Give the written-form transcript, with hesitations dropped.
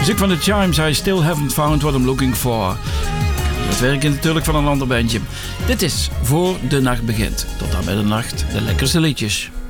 Muziek van de Chimes, I Still Haven't Found What I'm Looking For. Dat werkt natuurlijk van een ander bandje. Dit is Voor de Nacht Begint. Tot aan bij de nacht, de lekkerste liedjes.